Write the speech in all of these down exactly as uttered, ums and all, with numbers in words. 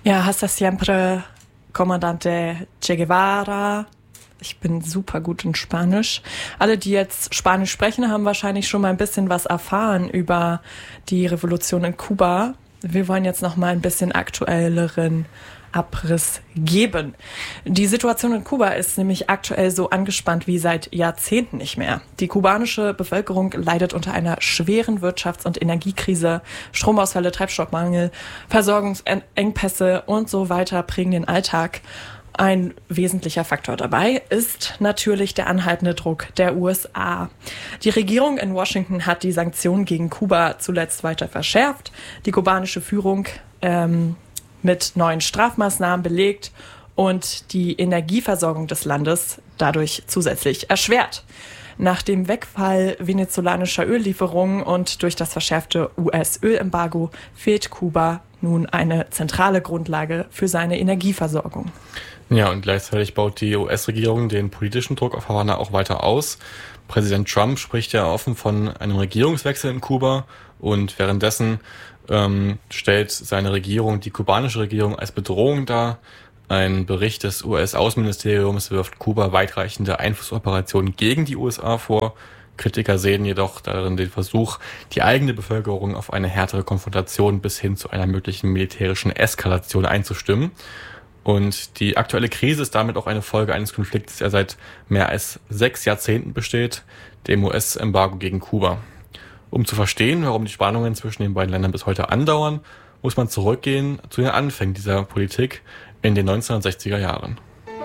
Ja, hasta siempre, Comandante Che Guevara. Ich bin super gut in Spanisch. Alle, die jetzt Spanisch sprechen, haben wahrscheinlich schon mal ein bisschen was erfahren über die Revolution in Kuba. Wir wollen jetzt noch mal ein bisschen aktuelleren Abriss geben. Die Situation in Kuba ist nämlich aktuell so angespannt wie seit Jahrzehnten nicht mehr. Die kubanische Bevölkerung leidet unter einer schweren Wirtschafts- und Energiekrise. Stromausfälle, Treibstoffmangel, Versorgungsengpässe und so weiter prägen den Alltag. Ein wesentlicher Faktor dabei ist natürlich der anhaltende Druck der U S A. Die Regierung in Washington hat die Sanktionen gegen Kuba zuletzt weiter verschärft, die kubanische Führung ähm, mit neuen Strafmaßnahmen belegt und die Energieversorgung des Landes dadurch zusätzlich erschwert. Nach dem Wegfall venezolanischer Öllieferungen und durch das verschärfte U S-Ölembargo fehlt Kuba nun eine zentrale Grundlage für seine Energieversorgung. Ja, und gleichzeitig baut die U S-Regierung den politischen Druck auf Havanna auch weiter aus. Präsident Trump spricht ja offen von einem Regierungswechsel in Kuba und währenddessen ähm, stellt seine Regierung die kubanische Regierung als Bedrohung dar. Ein Bericht des U S-Außenministeriums wirft Kuba weitreichende Einflussoperationen gegen die U S A vor. Kritiker sehen jedoch darin den Versuch, die eigene Bevölkerung auf eine härtere Konfrontation bis hin zu einer möglichen militärischen Eskalation einzustimmen. Und die aktuelle Krise ist damit auch eine Folge eines Konflikts, der seit mehr als sechs Jahrzehnten besteht, dem U S-Embargo gegen Kuba. Um zu verstehen, warum die Spannungen zwischen den beiden Ländern bis heute andauern, muss man zurückgehen zu den Anfängen dieser Politik in den neunzehnhundertsechziger Jahren.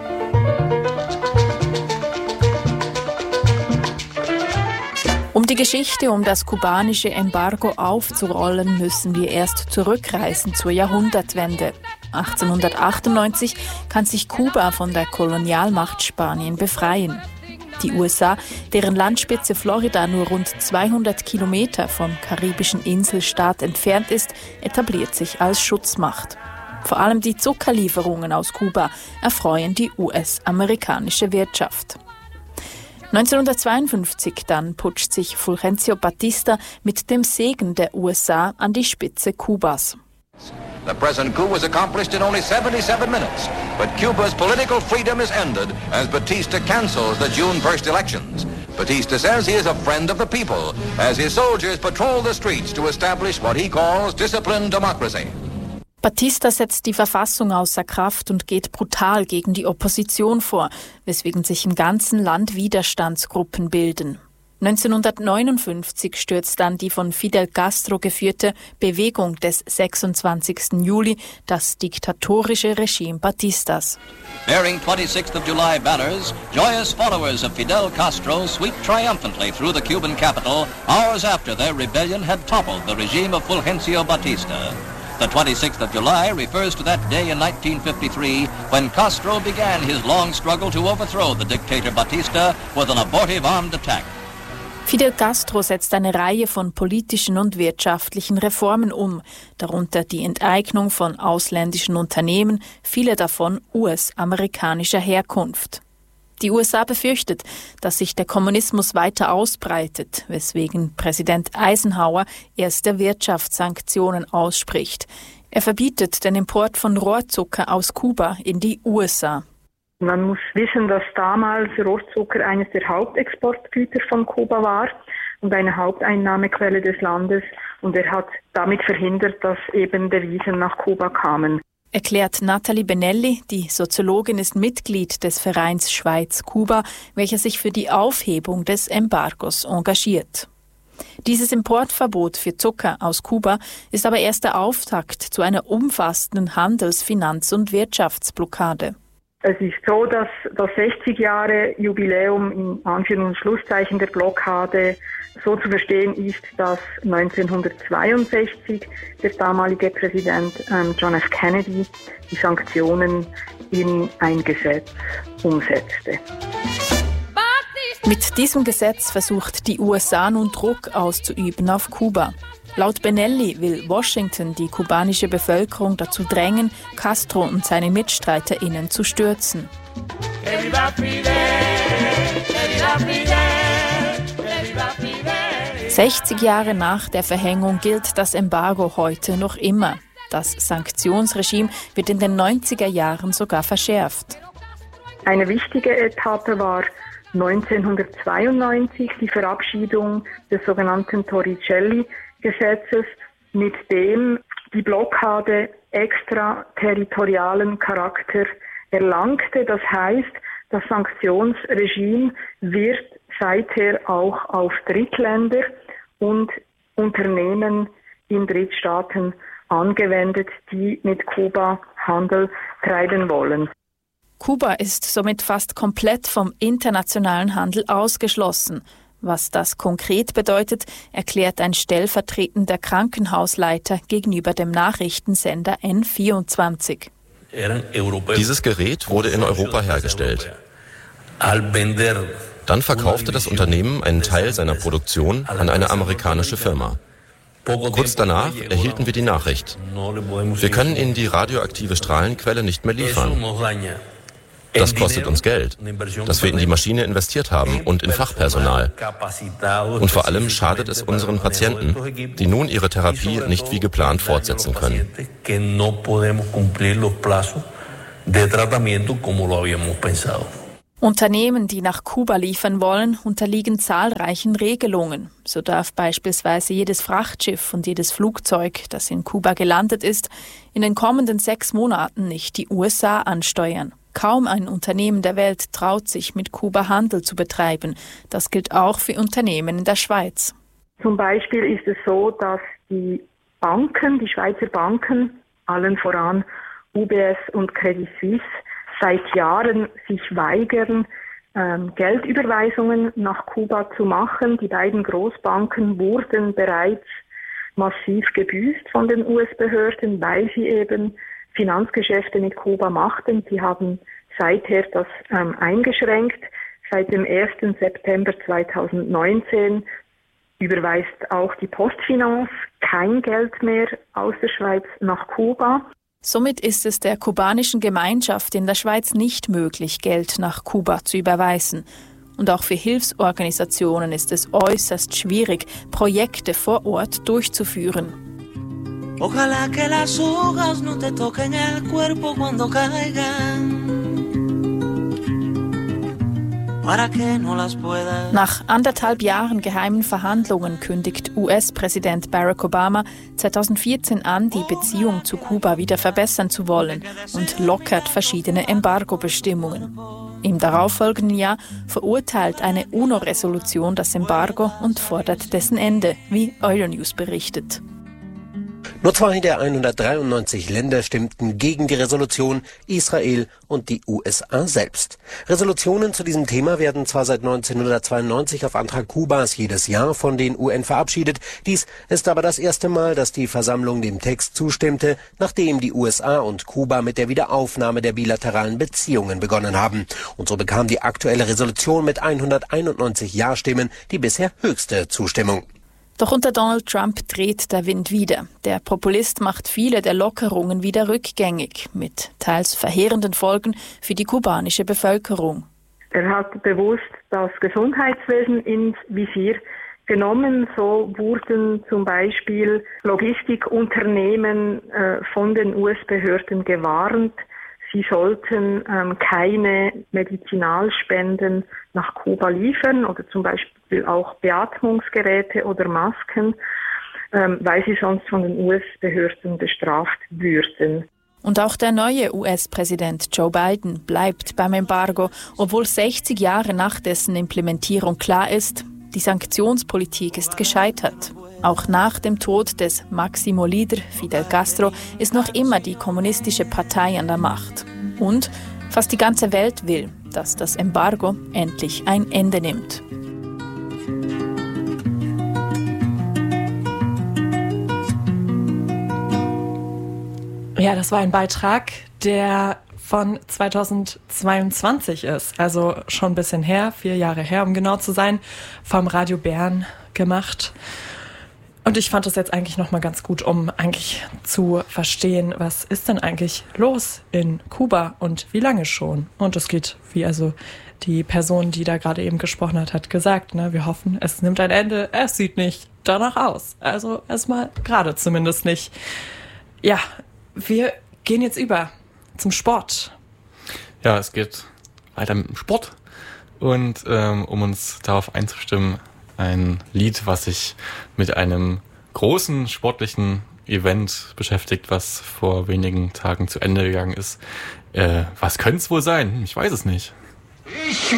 Um die Geschichte um das kubanische Embargo aufzurollen, müssen wir erst zurückreisen zur Jahrhundertwende. achtzehnhundertachtundneunzig kann sich Kuba von der Kolonialmacht Spanien befreien. Die U S A, deren Landspitze Florida nur rund zweihundert Kilometer vom karibischen Inselstaat entfernt ist, etabliert sich als Schutzmacht. Vor allem die Zuckerlieferungen aus Kuba erfreuen die U S-amerikanische Wirtschaft. neunzehnhundertzweiundfünfzig dann putscht sich Fulgencio Batista mit dem Segen der U S A an die Spitze Kubas. The present coup was accomplished in only seventy-seven minutes, but Cuba's political freedom is ended as Batista cancels the June first elections. Batista says he is a friend of the people as his soldiers patrol the streets to establish what he calls disciplined democracy. Batista setzt die Verfassung außer Kraft und geht brutal gegen die Opposition vor, weswegen sich im ganzen Land Widerstandsgruppen bilden. neunzehnhundertneunundfünfzig stürzt dann die von Fidel Castro geführte Bewegung des sechsundzwanzigsten Juli, das diktatorische Regime Batistas. Bearing twenty-sixth of July banners, joyous followers of Fidel Castro sweep triumphantly through the Cuban capital hours after their rebellion had toppled the regime of Fulgencio Batista. The twenty-sixth of July refers to that day in nineteen fifty-three when Castro began his long struggle to overthrow the dictator Batista with an abortive armed attack. Fidel Castro setzt eine Reihe von politischen und wirtschaftlichen Reformen um, darunter die Enteignung von ausländischen Unternehmen, viele davon U S-amerikanischer Herkunft. Die U S A befürchtet, dass sich der Kommunismus weiter ausbreitet, weswegen Präsident Eisenhower erste Wirtschaftssanktionen ausspricht. Er verbietet den Import von Rohrzucker aus Kuba in die U S A. Man muss wissen, dass damals Rohrzucker eines der Hauptexportgüter von Kuba war und eine Haupteinnahmequelle des Landes. Und er hat damit verhindert, dass eben Devisen nach Kuba kamen. Erklärt Nathalie Benelli, die Soziologin ist Mitglied des Vereins Schweiz-Kuba, welcher sich für die Aufhebung des Embargos engagiert. Dieses Importverbot für Zucker aus Kuba ist aber erst der Auftakt zu einer umfassenden Handels-, Finanz- und Wirtschaftsblockade. Es ist so, dass das sechzig Jahre Jubiläum in Anführungs- und Schlusszeichen der Blockade so zu verstehen ist, dass neunzehnhundertzweiundsechzig der damalige Präsident ähm, John F. Kennedy die Sanktionen in ein Gesetz umsetzte. Mit diesem Gesetz versucht die U S A nun Druck auszuüben auf Kuba. Laut Benelli will Washington die kubanische Bevölkerung dazu drängen, Castro und seine MitstreiterInnen zu stürzen. sechzig Jahre nach der Verhängung gilt das Embargo heute noch immer. Das Sanktionsregime wird in den neunziger Jahren sogar verschärft. Eine wichtige Etappe war neunzehnhundertzweiundneunzig die Verabschiedung des sogenannten Torricelli-Gesetzes, mit dem die Blockade extraterritorialen Charakter erlangte. Das heißt, das Sanktionsregime wird seither auch auf Drittländer und Unternehmen in Drittstaaten angewendet, die mit Kuba Handel treiben wollen. Kuba ist somit fast komplett vom internationalen Handel ausgeschlossen. Was das konkret bedeutet, erklärt ein stellvertretender Krankenhausleiter gegenüber dem Nachrichtensender N vierundzwanzig. Dieses Gerät wurde in Europa hergestellt. Dann verkaufte das Unternehmen einen Teil seiner Produktion an eine amerikanische Firma. Kurz danach erhielten wir die Nachricht: Wir können Ihnen die radioaktive Strahlenquelle nicht mehr liefern. Das kostet uns Geld, das wir in die Maschine investiert haben und in Fachpersonal. Und vor allem schadet es unseren Patienten, die nun ihre Therapie nicht wie geplant fortsetzen können. Unternehmen, die nach Kuba liefern wollen, unterliegen zahlreichen Regelungen. So darf beispielsweise jedes Frachtschiff und jedes Flugzeug, das in Kuba gelandet ist, in den kommenden sechs Monaten nicht die U S A ansteuern. Kaum ein Unternehmen der Welt traut sich, mit Kuba Handel zu betreiben. Das gilt auch für Unternehmen in der Schweiz. Zum Beispiel ist es so, dass die Banken, die Schweizer Banken, allen voran U B S und Credit Suisse, seit Jahren sich weigern, ähm, Geldüberweisungen nach Kuba zu machen. Die beiden Großbanken wurden bereits massiv gebüßt von den U S-Behörden, weil sie eben Finanzgeschäfte mit Kuba machten. Sie haben seither das ähm, eingeschränkt. Seit dem ersten September zweitausendneunzehn überweist auch die Postfinance kein Geld mehr aus der Schweiz nach Kuba. Somit ist es der kubanischen Gemeinschaft in der Schweiz nicht möglich, Geld nach Kuba zu überweisen. Und auch für Hilfsorganisationen ist es äußerst schwierig, Projekte vor Ort durchzuführen. Ojalá que las hojas no te toquen el cuerpo cuando caigan. Nach anderthalb Jahren geheimen Verhandlungen kündigt U S-Präsident Barack Obama zweitausendvierzehn an, die Beziehung zu Kuba wieder verbessern zu wollen und lockert verschiedene Embargo-Bestimmungen. Im darauffolgenden Jahr verurteilt eine UNO-Resolution das Embargo und fordert dessen Ende, wie Euronews berichtet. Nur zwei der hundertdreiundneunzig Länder stimmten gegen die Resolution, Israel und die U S A selbst. Resolutionen zu diesem Thema werden zwar seit neunzehnhundertzweiundneunzig auf Antrag Kubas jedes Jahr von den U N verabschiedet. Dies ist aber das erste Mal, dass die Versammlung dem Text zustimmte, nachdem die U S A und Kuba mit der Wiederaufnahme der bilateralen Beziehungen begonnen haben. Und so bekam die aktuelle Resolution mit hunderteinundneunzig Ja-Stimmen die bisher höchste Zustimmung. Doch unter Donald Trump dreht der Wind wieder. Der Populist macht viele der Lockerungen wieder rückgängig, mit teils verheerenden Folgen für die kubanische Bevölkerung. Er hat bewusst das Gesundheitswesen ins Visier genommen. So wurden zum Beispiel Logistikunternehmen äh, von den U S-Behörden gewarnt, sie sollten ähm, keine Medizinalspenden nach Kuba liefern oder zum Beispiel auch Beatmungsgeräte oder Masken, ähm, weil sie sonst von den U S-Behörden bestraft würden. Und auch der neue U S-Präsident Joe Biden bleibt beim Embargo, obwohl sechzig Jahre nach dessen Implementierung klar ist, die Sanktionspolitik ist gescheitert. Auch nach dem Tod des Máximo-Líder Fidel Castro ist noch immer die kommunistische Partei an der Macht. Und fast die ganze Welt will, dass das Embargo endlich ein Ende nimmt. Ja, das war ein Beitrag, der von zweitausendzweiundzwanzig ist, also schon ein bisschen her, vier Jahre her, um genau zu sein, vom Radio Bern gemacht. Und ich fand das jetzt eigentlich nochmal ganz gut, um eigentlich zu verstehen, was ist denn eigentlich los in Kuba und wie lange schon. Und es geht, wie also die Person, die da gerade eben gesprochen hat, hat gesagt, ne, wir hoffen, es nimmt ein Ende. Es sieht nicht danach aus. Also erstmal gerade zumindest nicht. Ja, wir gehen jetzt über zum Sport. Ja, es geht weiter mit dem Sport. Und ähm, um uns darauf einzustimmen, ein Lied, was sich mit einem großen sportlichen Event beschäftigt, was vor wenigen Tagen zu Ende gegangen ist. Äh, was könnte es wohl sein? Ich weiß es nicht. Ich will